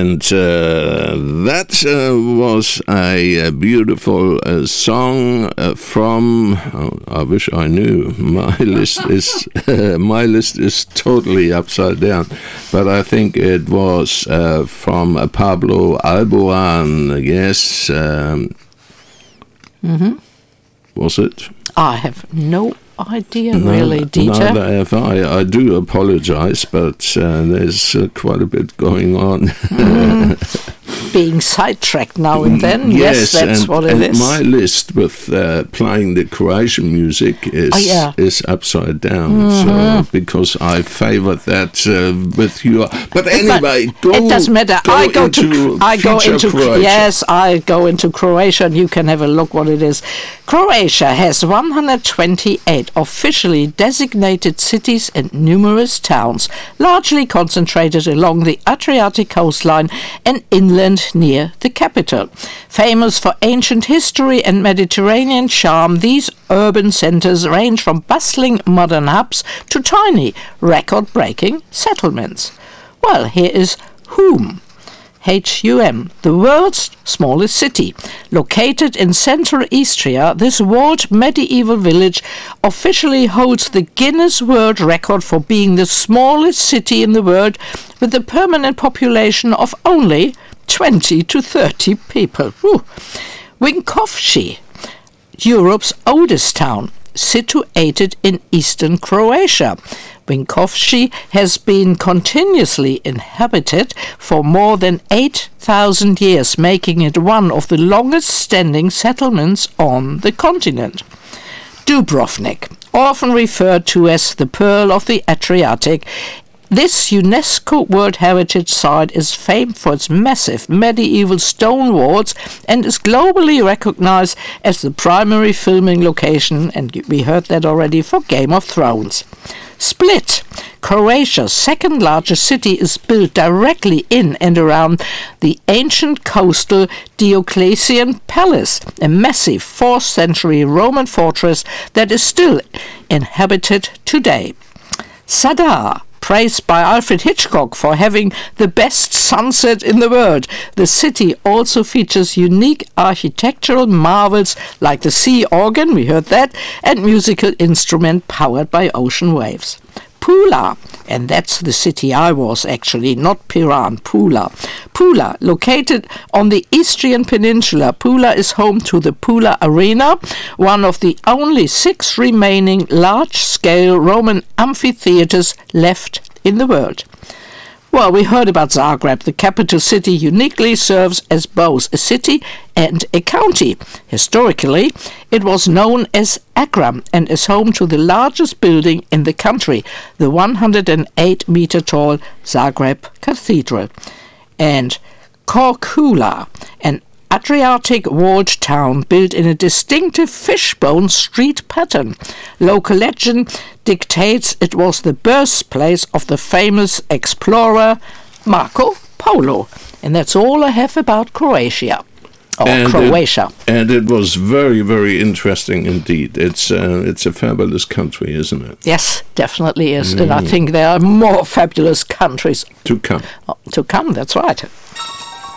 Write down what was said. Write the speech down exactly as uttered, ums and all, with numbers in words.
And uh, that uh, was a, a beautiful uh, song uh, from. Oh, I wish I knew. My list is uh, my list is totally upside down, but I think it was uh, from uh, Pablo Alborán. Yes. Um, mm-hmm. Was it? I have no idea, no, really, Dieter. Neither have I. I do apologize, but uh, there's uh, quite a bit going on. Mm. Being sidetracked now and then. Yes, yes that's and, what it and is. My list with uh, playing the Croatian music is oh, yeah. is upside down. Mm-hmm. So because I favor that uh, with you. But anyway, but go. It doesn't matter. Go I go into to. I go into. Croatia. Yes, I go into Croatia, and you can have a look what it is. Croatia has one hundred twenty-eight officially designated cities and numerous towns, largely concentrated along the Adriatic coastline and inland near the capital. Famous for ancient history and Mediterranean charm, these urban centres range from bustling modern hubs to tiny, record-breaking settlements. Well, here is Hum. H U M, the world's smallest city. Located in central Istria, this walled medieval village officially holds the Guinness World Record for being the smallest city in the world, with a permanent population of only twenty to thirty people. Whew. Vinkovci, Europe's oldest town, situated in eastern Croatia. Vinkovci has been continuously inhabited for more than eight thousand years, making it one of the longest-standing settlements on the continent. Dubrovnik, often referred to as the Pearl of the Adriatic, this UNESCO World Heritage Site is famed for its massive medieval stone walls and is globally recognized as the primary filming location, and we heard that already, for Game of Thrones. Split, Croatia's second largest city, is built directly in and around the ancient coastal Diocletian Palace, a massive fourth century Roman fortress that is still inhabited today. Zadar, praised by Alfred Hitchcock for having the best sunset in the world, the city also features unique architectural marvels like the sea organ, we heard that, and musical instrument powered by ocean waves. Pula, and that's the city I was actually, not Piran, Pula. Pula, located on the Istrian Peninsula, Pula is home to the Pula Arena, one of the only six remaining large-scale Roman amphitheatres left in the world. Well, we heard about Zagreb. The capital city uniquely serves as both a city and a county. Historically, it was known as Agram and is home to the largest building in the country, the one hundred eight meter tall Zagreb Cathedral. And Korčula, an Adriatic walled town built in a distinctive fishbone street pattern. Local legend dictates it was the birthplace of the famous explorer Marco Polo. And that's all I have about Croatia. Or and Croatia. It, and it was very, very interesting indeed. It's uh, it's a fabulous country, isn't it? Yes, definitely is. Mm. And I think there are more fabulous countries to come. To come, that's right.